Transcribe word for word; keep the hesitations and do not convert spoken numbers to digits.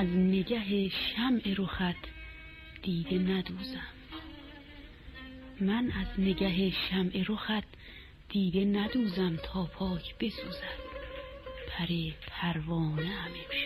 از نگه شمع رخت دیده ندوزم. من از نگه شمع رخت دیده ندوزم تا پاک بسوزد پر پروانه ام امشب.